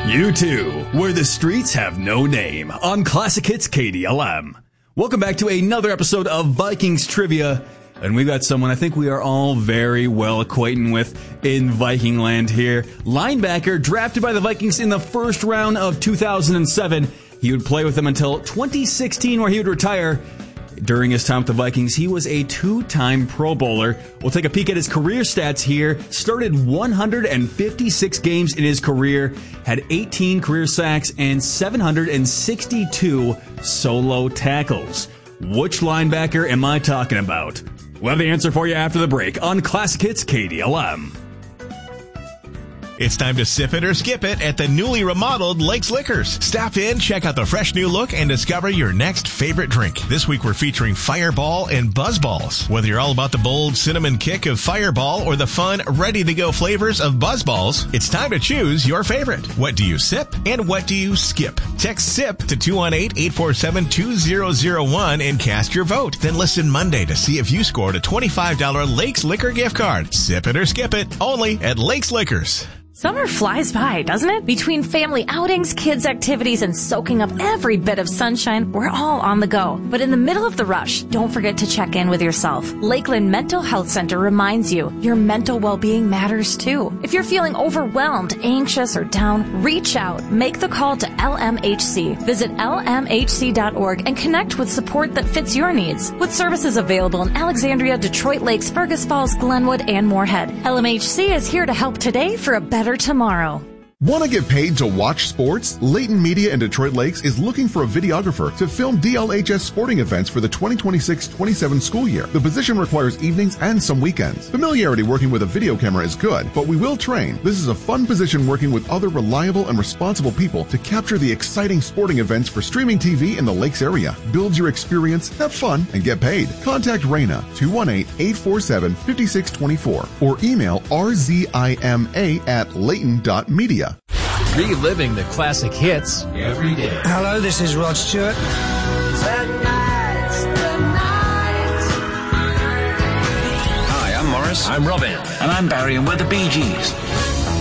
U2, where the streets have no name, on Classic Hits KDLM. Welcome back to another episode of Vikings Trivia, and we've got someone I think we are all very well acquainted with in Viking land here. Linebacker, drafted by the Vikings in the first round of 2007. He would play with them until 2016, where he would retire. During his time with the Vikings, he was a two-time Pro Bowler. We'll take a peek at his career stats here. Started 156 games in his career, had 18 career sacks, and 762 solo tackles. Which linebacker am I talking about? We'll have the answer for you after the break on Classic Hits KDLM. It's time to sip it or skip it at the newly remodeled Lakes Liquors. Stop in, check out the fresh new look, and discover your next favorite drink. This week we're featuring Fireball and Buzzballs. Whether you're all about the bold cinnamon kick of Fireball or the fun, ready-to-go flavors of Buzzballs, it's time to choose your favorite. What do you sip and what do you skip? Text SIP to 218-847-2001 and cast your vote. Then listen Monday to see if you scored a $25 Lakes Liquor gift card. Sip it or skip it, only at Lakes Liquors. Summer flies by, doesn't it? Between family outings, kids' activities, and soaking up every bit of sunshine, we're all on the go. But in the middle of the rush, don't forget to check in with yourself. Lakeland Mental Health Center reminds you your mental well-being matters too. If you're feeling overwhelmed, anxious, or down, reach out. Make the call to LMHC. Visit lmhc.org and connect with support that fits your needs. With services available in Alexandria, Detroit Lakes, Fergus Falls, Glenwood, and Moorhead. LMHC is here to help today for a better tomorrow. Want to get paid to watch sports? Layton Media in Detroit Lakes is looking for a videographer to film DLHS sporting events for the 2026-27 school year. The position requires evenings and some weekends. Familiarity working with a video camera is good, but we will train. This is a fun position working with other reliable and responsible people to capture the exciting sporting events for streaming TV in the Lakes area. Build your experience, have fun, and get paid. Contact Raina, 218-847-5624, or email rzima@layton.media. Reliving the classic hits every day. Hello, this is Rod Stewart. Hi, I'm Morris. I'm Robin. And I'm Barry, and we're the Bee Gees.